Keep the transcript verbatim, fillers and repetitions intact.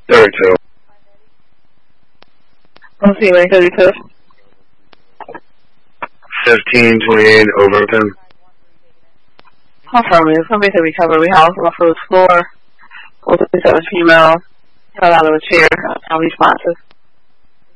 thirty-two. Let's see, man, thirty-two. fifteen twenty-eight, Overton. Confirm it. Somebody said recovery. We house on the first floor. Both of these female. Fell out of a chair. Unresponsive.